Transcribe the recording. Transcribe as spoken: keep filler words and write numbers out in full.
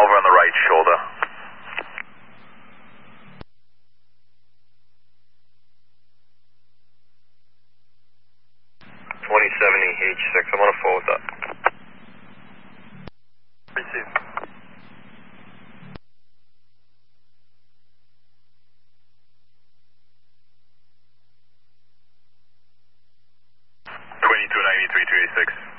over on the right shoulder. twenty seventy H six, I'm on a phone with that. Receive. twenty-two ninety-three two eighty-six.